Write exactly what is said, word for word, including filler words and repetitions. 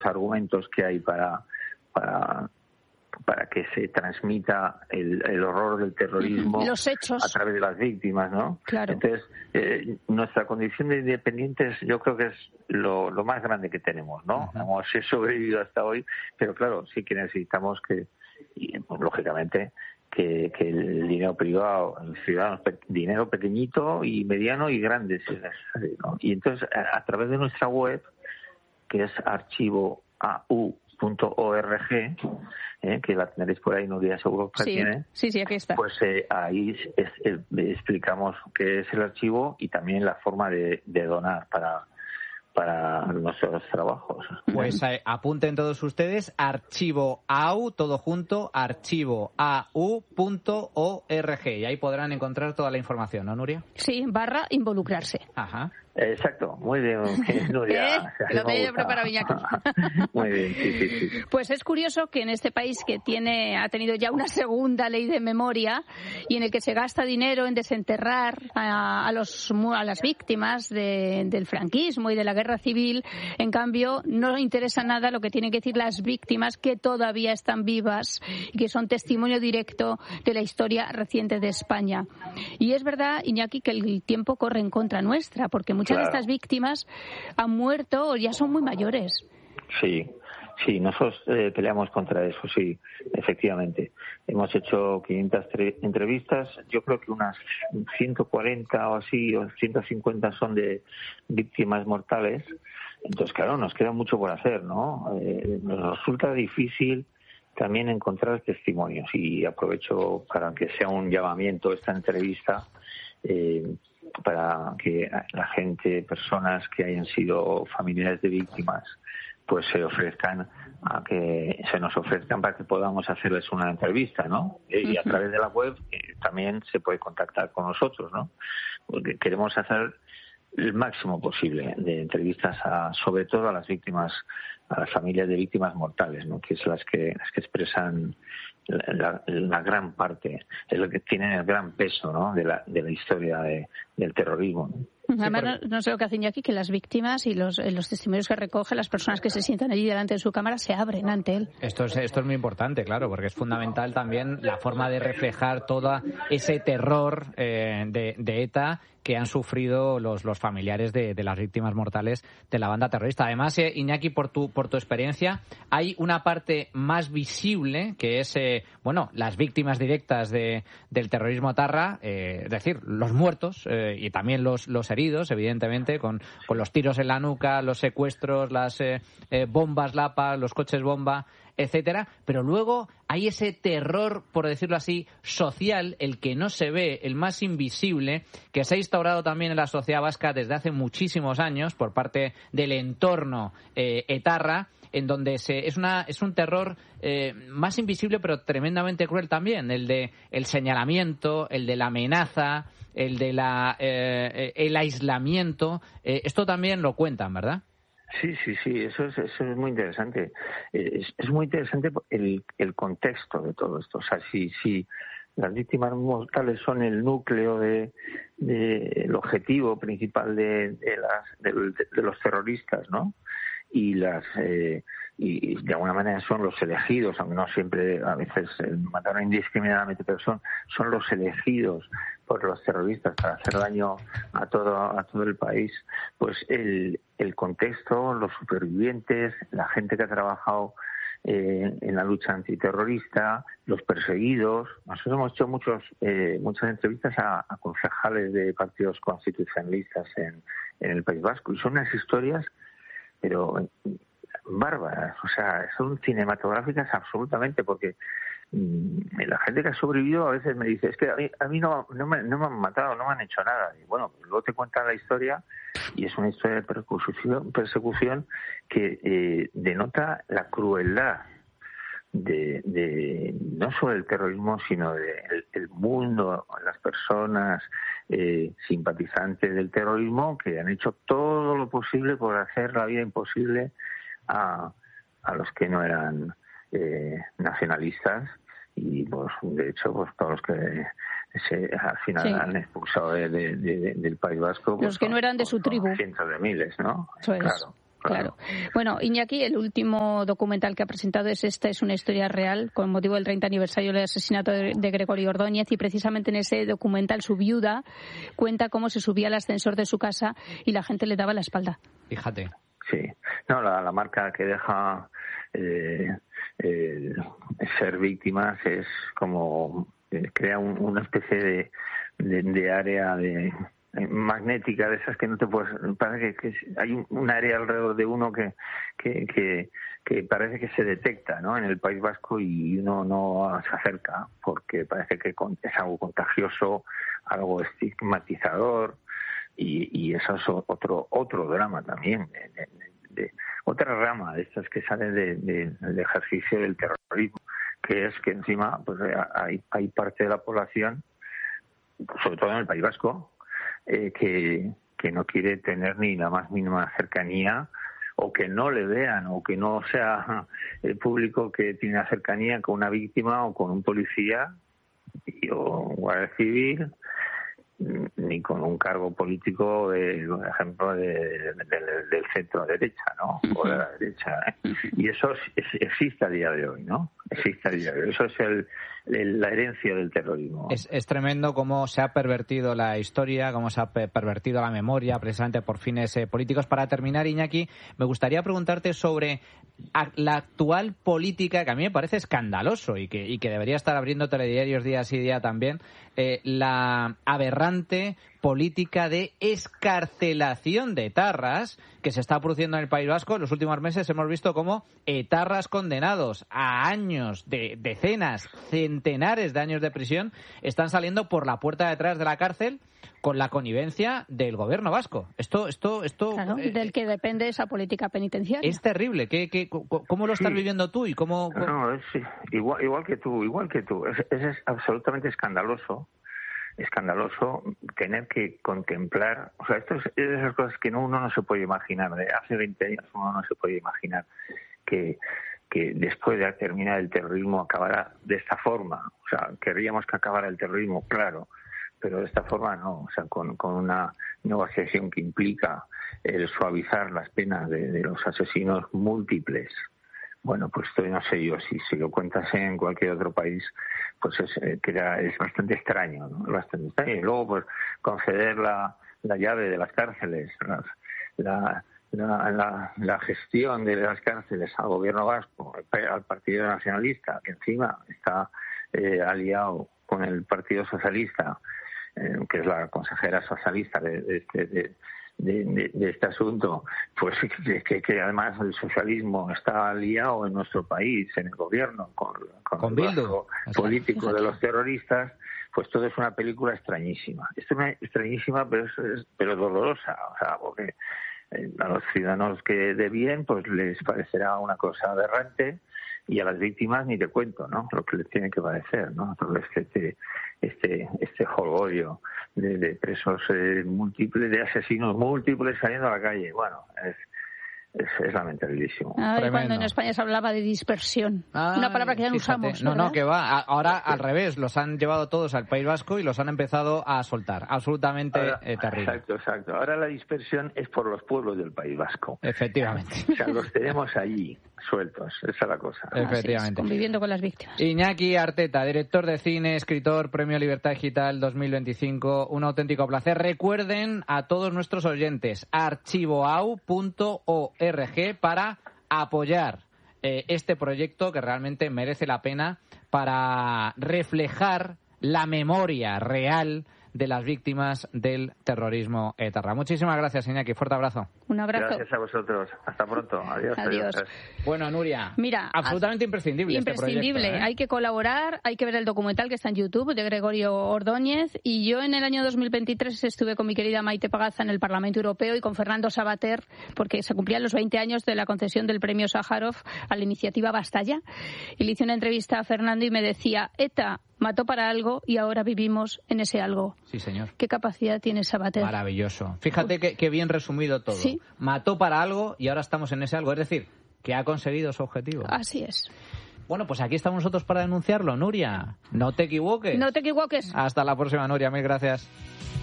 argumentos que hay para para para que se transmita el, el horror del terrorismo los hechos a través de las víctimas, ¿no? Claro. Entonces, eh, nuestra condición de independientes yo creo que es lo, lo más grande que tenemos, ¿no? Uh-huh. Hemos sobrevivido hasta hoy, pero claro, sí que necesitamos que, y, pues, lógicamente, que, que el dinero privado, el ciudadano, dinero pequeñito y mediano y grande, si es necesario, ¿no? Y entonces, a, a través de nuestra web, que es archivo a u punto org, eh, que la tendréis por ahí, Nuria seguro que la sí, tiene. Sí, sí, aquí está. Pues eh, ahí es, es, explicamos qué es el archivo y también la forma de, de donar para para nuestros trabajos. Pues eh, apunten todos ustedes, archivo A U, todo junto, archivo A U punto org, y ahí podrán encontrar toda la información, ¿no, Nuria? Sí, barra involucrarse. Ajá. Exacto, muy bien, Nuria. ¿Eh? O sea, Lo tenía yo preparado, Iñaki. Muy bien, sí, sí, sí. Pues es curioso que en este país que tiene ha tenido ya una segunda ley de memoria y en el que se gasta dinero en desenterrar a, a, los, a las víctimas de, del franquismo y de la guerra civil, en cambio no interesa nada lo que tienen que decir las víctimas que todavía están vivas y que son testimonio directo de la historia reciente de España. Y es verdad, Iñaki, que el tiempo corre en contra nuestra, porque muchas claro. de estas víctimas han muerto o ya son muy mayores. Sí, sí, nosotros eh, peleamos contra eso, sí, efectivamente. Hemos hecho quinientas tre- entrevistas, yo creo que unas ciento cuarenta o así, o ciento cincuenta son de víctimas mortales. Entonces, claro, nos queda mucho por hacer, ¿no? Eh, nos resulta difícil también encontrar testimonios y aprovecho para que sea un llamamiento esta entrevista eh, para que la gente, personas que hayan sido familiares de víctimas, pues se ofrezcan a que se nos ofrezcan para que podamos hacerles una entrevista, ¿no? Y a través de la web eh, también se puede contactar con nosotros, ¿no? Porque queremos hacer el máximo posible de entrevistas a, sobre todo a las víctimas, a las familias de víctimas mortales, ¿no? Que es las que las que expresan la, la, la gran parte, es lo que tienen el gran peso, ¿no? De la de la historia de, del terrorismo, ¿no? Además, no, no sé lo que hacen aquí, que las víctimas y los, los testimonios que recoge, las personas que se sientan allí delante de su cámara, se abren ante él. Esto es, esto es muy importante, claro, porque es fundamental también la forma de reflejar todo ese terror eh, de, de ETA que han sufrido los, los familiares de, de las víctimas mortales de la banda terrorista. Además, eh, Iñaki, por tu, por tu experiencia, hay una parte más visible que es, eh, bueno, las víctimas directas de, del terrorismo etarra, eh, es decir, los muertos eh, y también los, los heridos, evidentemente, con, con los tiros en la nuca, los secuestros, las eh, eh, bombas Lapa, los coches bomba, etcétera, pero luego hay ese terror, por decirlo así, social, el que no se ve, el más invisible, que se ha instaurado también en la sociedad vasca desde hace muchísimos años por parte del entorno eh, etarra, en donde se, es una es un terror eh, más invisible pero tremendamente cruel también, el de el señalamiento, el de la amenaza, el de la eh, el aislamiento. Eh, esto también lo cuentan, ¿verdad? Sí, sí, sí, eso es, eso es muy interesante. Es, es muy interesante el, el contexto de todo esto. O sea, si, si las víctimas mortales son el núcleo de, de el objetivo principal de, de, las, de, de los terroristas, ¿no? Y las eh, y de alguna manera son los elegidos, aunque no siempre, a veces eh, mataron indiscriminadamente, pero son, son los elegidos por los terroristas para hacer daño a todo a todo el país. Pues el, el contexto, los supervivientes, la gente que ha trabajado eh, en la lucha antiterrorista, los perseguidos. Nosotros hemos hecho muchos eh, muchas entrevistas a, a concejales de partidos constitucionalistas en, en el País Vasco y son unas historias pero bárbaras, o sea, son cinematográficas absolutamente, porque mmm, la gente que ha sobrevivido a veces me dice, es que a mí, a mí no, no, me, no me han matado, no me han hecho nada. Y bueno, luego te cuentan la historia y es una historia de persecución, persecución que eh, denota la crueldad de, de no solo el terrorismo, sino del de el mundo, las personas eh, simpatizantes del terrorismo que han hecho todo lo posible por hacer la vida imposible a, a los que no eran eh, nacionalistas y pues de hecho pues todos los que se al final sí. han expulsado de, de, de, del País Vasco pues, los que no eran de su tribu, cientos de miles, ¿no? Eso claro es. Claro. Bueno, Iñaki, el último documental que ha presentado es esta, es una historia real con motivo del treinta aniversario del asesinato de, de Gregorio Ordóñez, y precisamente en ese documental su viuda cuenta cómo se subía al ascensor de su casa y la gente le daba la espalda. Fíjate. Sí, no, la, la marca que deja eh, eh, ser víctimas es como eh, crea un, una especie de, de, de área de magnética de esas que no te puedes, parece que, que hay un, un área alrededor de uno que, que que que parece que se detecta, ¿no?, en el País Vasco, y uno no se acerca porque parece que es algo contagioso, algo estigmatizador, y, y eso es otro otro drama también de, de, de, otra rama de estas que sale de, de, del ejercicio del terrorismo, que es que encima pues hay hay parte de la población, sobre todo en el País Vasco, Eh, que, que no quiere tener ni la más mínima cercanía, o que no le vean, o que no sea el público que tiene la cercanía con una víctima o con un policía o un guardia civil, ni con un cargo político, de, por ejemplo, de, de, de, del centro derecha, ¿no? O de la derecha, ¿eh? Y eso es, existe a día de hoy, ¿no? Existe a día de hoy. Eso es el, el, la herencia del terrorismo. Es, es tremendo cómo se ha pervertido la historia, cómo se ha pervertido la memoria, precisamente por fines eh, políticos. Para terminar, Iñaki, me gustaría preguntarte sobre la actual política, que a mí me parece escandaloso y que, y que debería estar abriendo telediarios día sí día también, eh, la aberrante política de excarcelación de etarras que se está produciendo en el País Vasco. En los últimos meses hemos visto cómo etarras condenados a años, de decenas, centenares de años de prisión, están saliendo por la puerta de atrás de la cárcel con la connivencia del gobierno vasco. Esto, esto, esto. Claro, eh, del que depende esa política penitenciaria. Es terrible. ¿Qué, qué, ¿Cómo lo estás sí. viviendo tú y cómo? cómo... No, es, sí, igual, igual que tú, igual que tú. Es, es, es absolutamente escandaloso. escandaloso tener que contemplar, o sea, esto es, es de esas cosas que no, uno no se puede imaginar. De hace veinte años uno no se puede imaginar que, que después de terminar el terrorismo acabara de esta forma. O sea, querríamos que acabara el terrorismo, claro, pero de esta forma no, o sea, con, con una negociación que implica el suavizar las penas de, de los asesinos múltiples. Bueno, pues esto no sé yo, si, si lo cuentas en cualquier otro país, pues es, eh, que era, es bastante extraño, ¿no? Es bastante extraño. Y luego, pues, conceder la, la llave de las cárceles, la, la, la, la, la gestión de las cárceles al gobierno vasco, al Partido Nacionalista, que encima está eh, aliado con el Partido Socialista, eh, que es la consejera socialista de, de, de, de De, de, de este asunto, pues que, que además el socialismo está aliado en nuestro país, en el gobierno, con, con, con el Bildu político de los terroristas, pues todo es una película extrañísima. Es una extrañísima, pero es, es pero dolorosa, o sea, porque eh, a los ciudadanos que de bien, pues les parecerá una cosa aberrante, y a las víctimas ni te cuento, ¿no? Lo que les tiene que parecer, ¿no? Todo este este este jolgorio de, de presos eh, múltiples, de asesinos múltiples saliendo a la calle. Bueno, es es, es lamentabilísimo. Ay, cuando en España se hablaba de dispersión, Ay, una palabra que ya no fíjate. usamos. No, ¿verdad? no, que va. Ahora al revés, los han llevado todos al País Vasco y los han empezado a soltar. Absolutamente Ahora, eh, terrible. Exacto, exacto. Ahora la dispersión es por los pueblos del País Vasco. Efectivamente. O sea, los tenemos allí, sueltos. Esa es la cosa. Efectivamente. Es, conviviendo con las víctimas. Iñaki Arteta, director de cine, escritor, Premio Libertad Digital dos mil veinticinco. Un auténtico placer. Recuerden a todos nuestros oyentes archivoau punto org para apoyar eh, este proyecto que realmente merece la pena para reflejar la memoria real de las víctimas del terrorismo etarra. Muchísimas gracias, Iñaki. Fuerte abrazo. Un abrazo. Gracias a vosotros. Hasta pronto. Adiós. Adiós. adiós. Bueno, Nuria, Mira, absolutamente imprescindible Imprescindible. este proyecto, ¿eh? Hay que colaborar, hay que ver el documental que está en YouTube de Gregorio Ordóñez. Y yo en el año dos mil veintitrés estuve con mi querida Maite Pagaza en el Parlamento Europeo y con Fernando Savater, porque se cumplían los veinte años de la concesión del premio Sájarov a la iniciativa Bastalla. Y le hice una entrevista a Fernando y me decía, ETA mató para algo y ahora vivimos en ese algo. Sí, señor. ¿Qué capacidad tiene Savater? Maravilloso. Fíjate que, que bien resumido todo. ¿Sí? Mató para algo y ahora estamos en ese algo. Es decir, que ha conseguido su objetivo. Así es. Bueno, pues aquí estamos nosotros para denunciarlo, Nuria. No te equivoques. No te equivoques. Hasta la próxima, Nuria. Mil gracias.